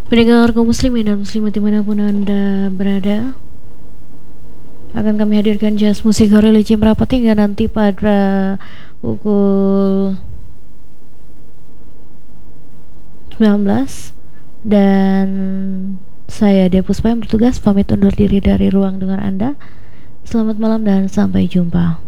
Pendengar kaum muslimin dan muslimat dimanapun anda berada, akan kami hadirkan jazz musik religi merapat hingga nanti pada pukul 19. Dan saya Depuspa yang bertugas pamit undur diri dari ruang dengar anda. Selamat malam dan sampai jumpa.